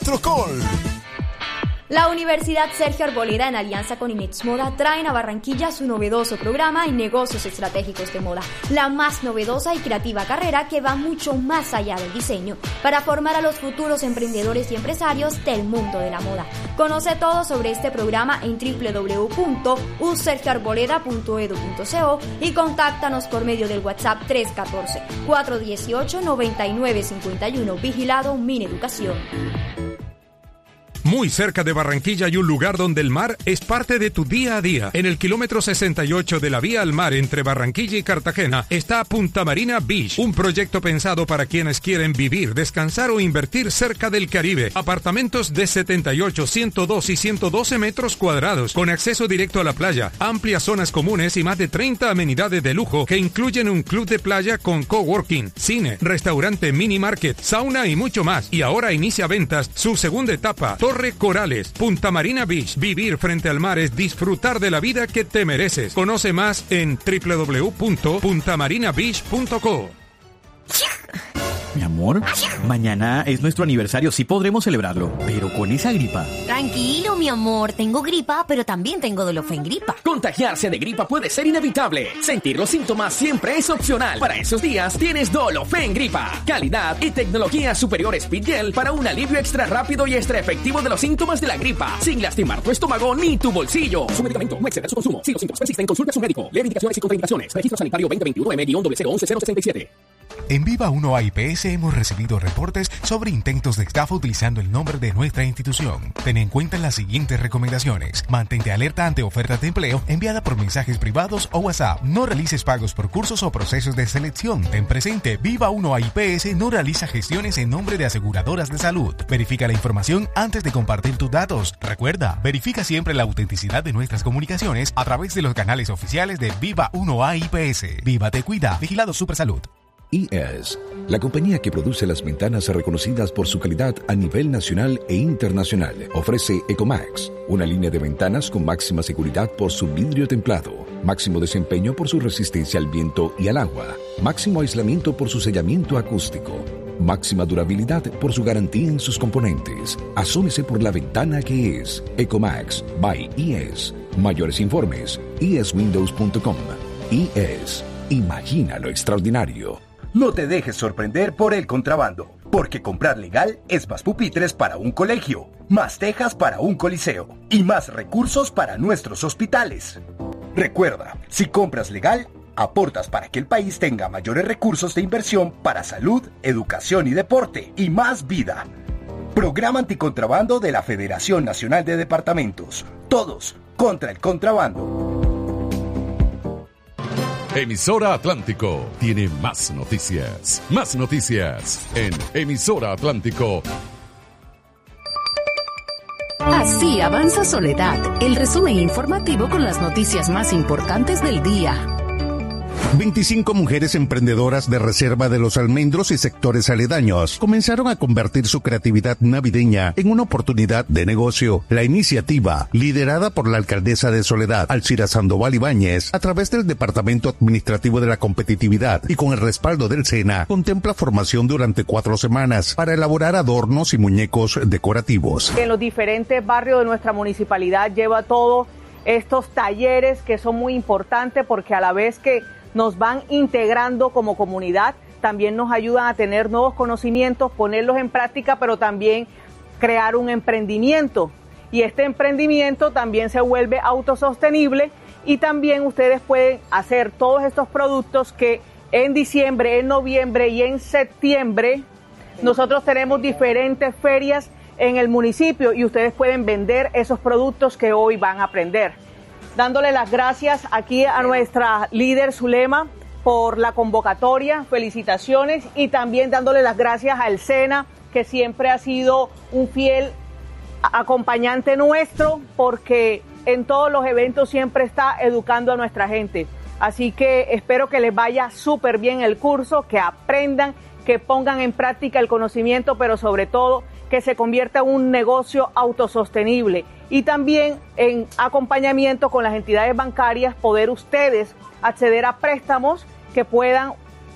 Trocol. La Universidad Sergio Arboleda, en alianza con Inex Moda, traen a Barranquilla su novedoso programa en negocios estratégicos de moda, la más novedosa y creativa carrera que va mucho más allá del diseño, para formar a los futuros emprendedores y empresarios del mundo de la moda. Conoce todo sobre este programa en www.usergioarboleda.edu.co y contáctanos por medio del WhatsApp 314-418-9951, vigilado Mineducación. Muy cerca de Barranquilla hay un lugar donde el mar es parte de tu día a día. En el kilómetro 68 de la vía al mar entre Barranquilla y Cartagena está Punta Marina Beach, un proyecto pensado para quienes quieren vivir, descansar o invertir cerca del Caribe. Apartamentos de 78, 102 y 112 metros cuadrados, con acceso directo a la playa, amplias zonas comunes y más de 30 amenidades de lujo que incluyen un club de playa con coworking, cine, restaurante, mini market, sauna y mucho más. Y ahora inicia ventas su segunda etapa. Torre Corales, Punta Marina Beach. Vivir frente al mar es disfrutar de la vida que te mereces. Conoce más en www.puntamarinabeach.co. Mi amor, mañana es nuestro aniversario, sí podremos celebrarlo, pero con esa gripa. Tranquilo, mi amor, tengo gripa, pero también tengo Dolofen Gripa. Contagiarse de gripa puede ser inevitable. Sentir los síntomas siempre es opcional. Para esos días tienes Dolofen Gripa. Calidad y tecnología superior Speed Gel para un alivio extra rápido y extra efectivo de los síntomas de la gripa, sin lastimar tu estómago ni tu bolsillo. Su medicamento no excede su consumo. Si los síntomas persisten, consulte a su médico. Leer indicaciones y contraindicaciones. Registro sanitario 2021-M-011-067. En Viva 1 IPS hemos recibido reportes sobre intentos de estafa utilizando el nombre de nuestra institución. Ten en cuenta las siguientes recomendaciones. Mantente alerta ante ofertas de empleo enviada por mensajes privados o WhatsApp. No realices pagos por cursos o procesos de selección. Ten presente, Viva 1 IPS no realiza gestiones en nombre de aseguradoras de salud. Verifica la información antes de compartir tus datos. Recuerda, verifica siempre la autenticidad de nuestras comunicaciones a través de los canales oficiales de Viva 1 IPS. Viva te cuida, Vigilado Supersalud. IES, la compañía que produce las ventanas reconocidas por su calidad a nivel nacional e internacional, ofrece Ecomax, una línea de ventanas con máxima seguridad por su vidrio templado, máximo desempeño por su resistencia al viento y al agua, máximo aislamiento por su sellamiento acústico, máxima durabilidad por su garantía en sus componentes. Asómese por la ventana que es Ecomax by IES. Mayores informes, ieswindows.com. IES, imagina lo extraordinario. No te dejes sorprender por el contrabando, porque comprar legal es más pupitres para un colegio, más tejas para un coliseo y más recursos para nuestros hospitales. Recuerda, si compras legal, aportas para que el país tenga mayores recursos de inversión para salud, educación y deporte y más vida. Programa Anticontrabando de la Federación Nacional de Departamentos. Todos contra el contrabando. Emisora Atlántico tiene más noticias. Más noticias en Emisora Atlántico. Así avanza Soledad, el resumen informativo con las noticias más importantes del día. 25 mujeres emprendedoras de Reserva de los Almendros y sectores aledaños comenzaron a convertir su creatividad navideña en una oportunidad de negocio. La iniciativa, liderada por la alcaldesa de Soledad, Alcira Sandoval Ibáñez, a través del Departamento Administrativo de la Competitividad y con el respaldo del SENA, contempla formación durante 4 semanas para elaborar adornos y muñecos decorativos. En los diferentes barrios de nuestra municipalidad lleva todos estos talleres que son muy importantes porque a la vez que nos van integrando como comunidad, también nos ayudan a tener nuevos conocimientos, ponerlos en práctica, pero también crear un emprendimiento. Y este emprendimiento también se vuelve autosostenible y también ustedes pueden hacer todos estos productos que en diciembre, en noviembre y en septiembre nosotros tenemos diferentes ferias en el municipio y ustedes pueden vender esos productos que hoy van a aprender. Dándole las gracias aquí a nuestra líder Zulema por la convocatoria, felicitaciones y también dándole las gracias al SENA que siempre ha sido un fiel acompañante nuestro porque en todos los eventos siempre está educando a nuestra gente. Así que espero que les vaya súper bien el curso, que aprendan, que pongan en práctica el conocimiento, pero sobre todo que se convierta en un negocio autosostenible. Y también en acompañamiento con las entidades bancarias, poder ustedes acceder a préstamos que puedan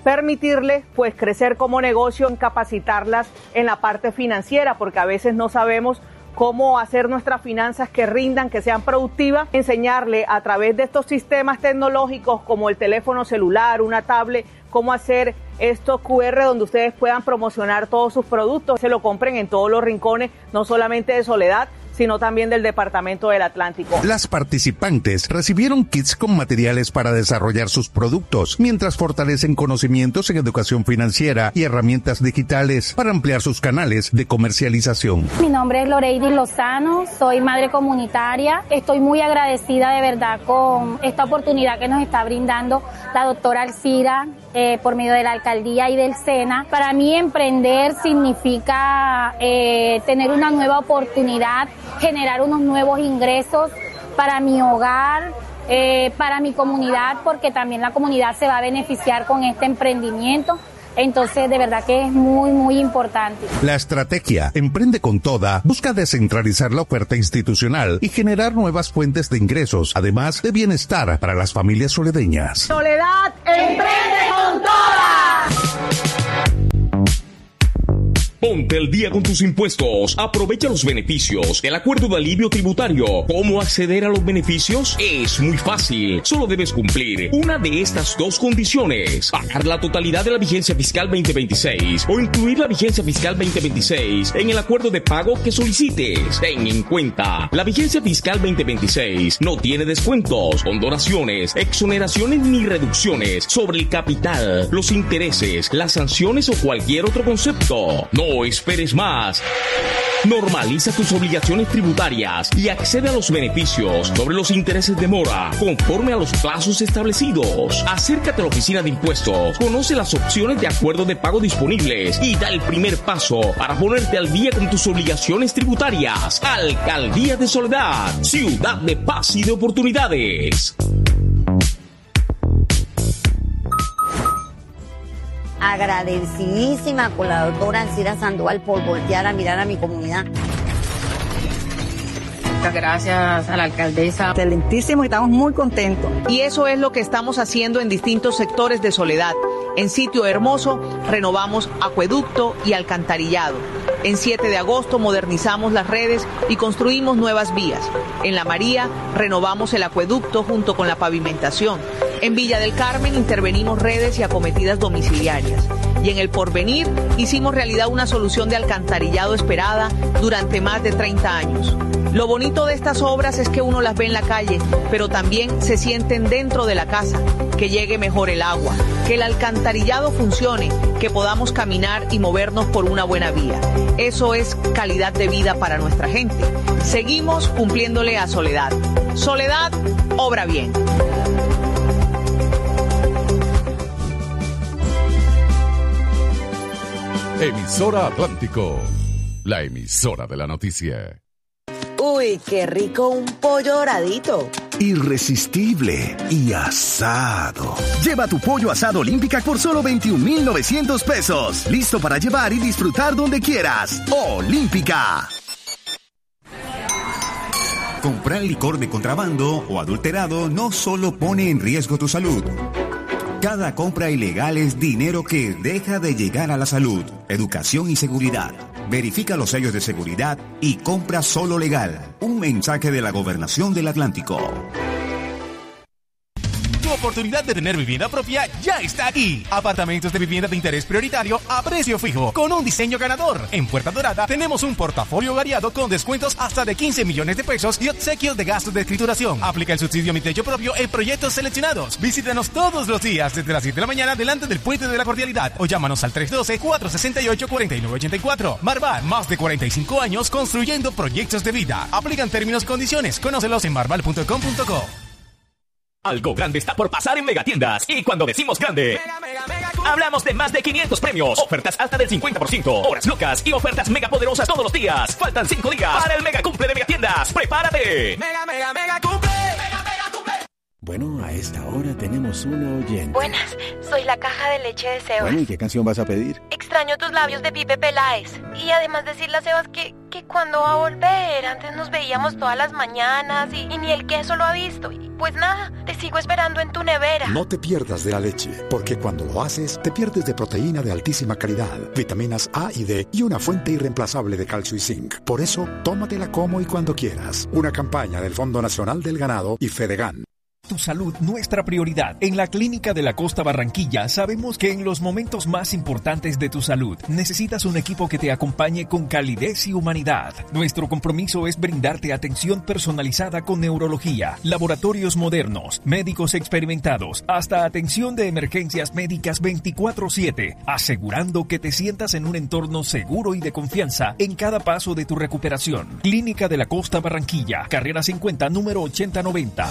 permitirle pues crecer como negocio, en capacitarlas en la parte financiera, porque a veces no sabemos cómo hacer nuestras finanzas que rindan, que sean productivas, enseñarle a través de estos sistemas tecnológicos como el teléfono celular, una tablet, cómo hacer estos QR donde ustedes puedan promocionar todos sus productos, se lo compren en todos los rincones, no solamente de Soledad, sino también del Departamento del Atlántico. Las participantes recibieron kits con materiales para desarrollar sus productos, mientras fortalecen conocimientos en educación financiera y herramientas digitales para ampliar sus canales de comercialización. Mi nombre es Loreidy Lozano, soy madre comunitaria. Estoy muy agradecida de verdad con esta oportunidad que nos está brindando la doctora Alcira por medio de la alcaldía y del SENA. Para mí emprender significa tener una nueva oportunidad, generar unos nuevos ingresos para mi hogar, para mi comunidad, porque también la comunidad se va a beneficiar con este emprendimiento. Entonces, de verdad que es muy, muy importante. La estrategia Emprende con Toda busca descentralizar la oferta institucional y generar nuevas fuentes de ingresos, además de bienestar para las familias soledeñas. Soledad, emprende con toda. Ponte al día con tus impuestos. Aprovecha los beneficios del acuerdo de alivio tributario. ¿Cómo acceder a los beneficios? Es muy fácil. Solo debes cumplir una de estas dos condiciones: pagar la totalidad de la vigencia fiscal 2026 o incluir la vigencia fiscal 2026 en el acuerdo de pago que solicites. Ten en cuenta, la vigencia fiscal 2026 no tiene descuentos, condonaciones, exoneraciones ni reducciones sobre el capital, los intereses, las sanciones o cualquier otro concepto. No esperes más. Normaliza tus obligaciones tributarias y accede a los beneficios sobre los intereses de mora conforme a los plazos establecidos. Acércate a la oficina de impuestos, conoce las opciones de acuerdo de pago disponibles y da el primer paso para ponerte al día con tus obligaciones tributarias. Alcaldía de Soledad, ciudad de paz y de oportunidades. Agradecidísima con la doctora Alcira Sandoval por voltear a mirar a mi comunidad. Muchas gracias a la alcaldesa. Excelentísimo, estamos muy contentos. Y eso es lo que estamos haciendo en distintos sectores de Soledad. En Sitio Hermoso renovamos acueducto y alcantarillado. En 7 de agosto modernizamos las redes y construimos nuevas vías. En La María renovamos el acueducto junto con la pavimentación. En Villa del Carmen intervenimos redes y acometidas domiciliarias. Y en El Porvenir hicimos realidad una solución de alcantarillado esperada durante más de 30 años. Lo bonito de estas obras es que uno las ve en la calle, pero también se sienten dentro de la casa, que llegue mejor el agua, que el alcantarillado funcione, que podamos caminar y movernos por una buena vía. Eso es calidad de vida para nuestra gente. Seguimos cumpliéndole a Soledad. Soledad, obra bien. Emisora Atlántico, la emisora de la noticia. Uy, qué rico un pollo doradito. Irresistible y asado. Lleva tu pollo asado Olímpica por solo 21,900 pesos. Listo para llevar y disfrutar donde quieras. Olímpica. Comprar licor de contrabando o adulterado no solo pone en riesgo tu salud. Cada compra ilegal es dinero que deja de llegar a la salud, educación y seguridad. Verifica los sellos de seguridad y compra solo legal. Un mensaje de la Gobernación del Atlántico. Tu oportunidad de tener vivienda propia ya está aquí. Apartamentos de vivienda de interés prioritario a precio fijo, con un diseño ganador. En Puerta Dorada tenemos un portafolio variado con descuentos hasta de 15 millones de pesos y obsequios de gastos de escrituración. Aplica el subsidio Mi Techo Propio en proyectos seleccionados. Visítanos todos los días desde las 7 de la mañana delante del Puente de la Cordialidad o llámanos al 312-468-4984. Marval, más de 45 años construyendo proyectos de vida. Aplican términos y condiciones. Conócelos en marval.com.co. Algo grande está por pasar en Megatiendas. Y cuando decimos grande, hablamos de más de 500 premios, ofertas hasta del 50%, horas locas y ofertas mega poderosas todos los días. Faltan 5 días para el mega cumple de Megatiendas. ¡Prepárate! Mega cumple. Bueno, a esta hora tenemos una oyente. Buenas, soy la caja de leche de Sebas. Bueno, ¿y qué canción vas a pedir? Extraño tus labios de Pipe Peláez. Y además decirle a Sebas que cuando va a volver. Antes nos veíamos todas las mañanas y ni el queso lo ha visto. Y pues nada, te sigo esperando en tu nevera. No te pierdas de la leche, porque cuando lo haces, te pierdes de proteína de altísima calidad, vitaminas A y D y una fuente irreemplazable de calcio y zinc. Por eso, tómatela como y cuando quieras. Una campaña del Fondo Nacional del Ganado y Fedegan. Tu salud, nuestra prioridad. En la Clínica de la Costa Barranquilla sabemos que en los momentos más importantes de tu salud necesitas un equipo que te acompañe con calidez y humanidad. Nuestro compromiso es brindarte atención personalizada con neurología, laboratorios modernos, médicos experimentados, hasta atención de emergencias médicas 24/7, asegurando que te sientas en un entorno seguro y de confianza en cada paso de tu recuperación. Clínica de la Costa Barranquilla, carrera 50, número 8090.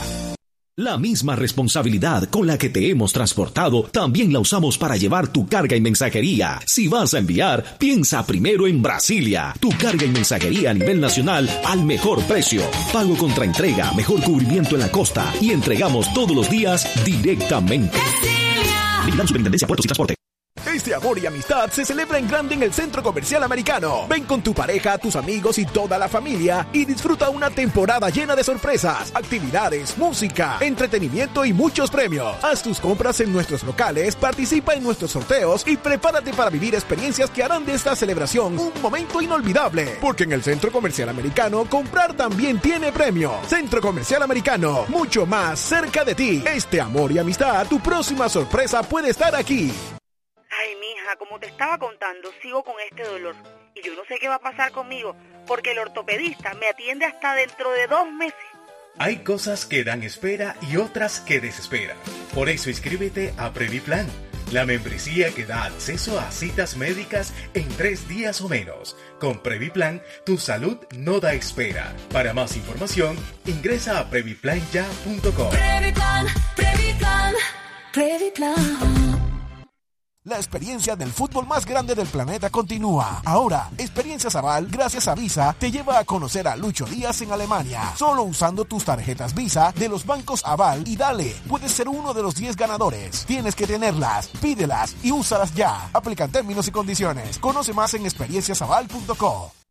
La misma responsabilidad con la que te hemos transportado, también la usamos para llevar tu carga y mensajería. Si vas a enviar, piensa primero en Brasilia. Tu carga y mensajería a nivel nacional al mejor precio. Pago contra entrega, mejor cubrimiento en la costa y entregamos todos los días directamente. Vigilando Superintendencia Puertos y Transporte. Este amor y amistad se celebra en grande en el Centro Comercial Americano. Ven con tu pareja, tus amigos y toda la familia y disfruta una temporada llena de sorpresas, actividades, música, entretenimiento y muchos premios. Haz tus compras en nuestros locales, participa en nuestros sorteos y prepárate para vivir experiencias que harán de esta celebración un momento inolvidable. Porque en el Centro Comercial Americano, comprar también tiene premio. Centro Comercial Americano, mucho más cerca de ti. Este amor y amistad, tu próxima sorpresa puede estar aquí. Ay, mija, como te estaba contando, sigo con este dolor. Y yo no sé qué va a pasar conmigo, porque el ortopedista me atiende hasta dentro de 2 meses. Hay cosas que dan espera y otras que desesperan. Por eso inscríbete a Previplan, la membresía que da acceso a citas médicas en 3 días o menos. Con Previplan, tu salud no da espera. Para más información, ingresa a previplanya.com. Previplan, Previplan, Previplan. La experiencia del fútbol más grande del planeta continúa. Ahora, Experiencias Aval, gracias a Visa, te lleva a conocer a Lucho Díaz en Alemania. Solo usando tus tarjetas Visa de los bancos Aval y dale, puedes ser uno de los 10 ganadores. Tienes que tenerlas, pídelas y úsalas ya. Aplican términos y condiciones. Conoce más en experienciasaval.co.